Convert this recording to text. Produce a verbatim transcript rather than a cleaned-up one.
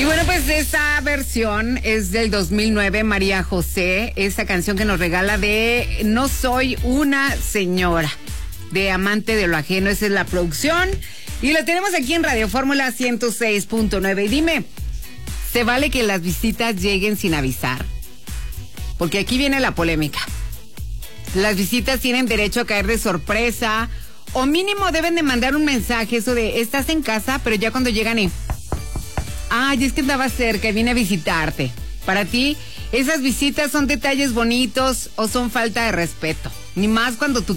bueno, pues esta versión es del dos mil nueve, María José, esta canción que nos regala de No soy una señora, de Amante de lo ajeno. Esa es la producción y lo tenemos aquí en Radio Fórmula ciento seis punto nueve. Y dime, ¿se vale que las visitas lleguen sin avisar? Porque aquí viene la polémica. Las visitas tienen derecho a caer de sorpresa o mínimo deben de mandar un mensaje, eso de estás en casa, pero ya cuando llegan y ay, es que andaba cerca y vine a visitarte. Para ti, ¿esas visitas son detalles bonitos o son falta de respeto? Ni más cuando tu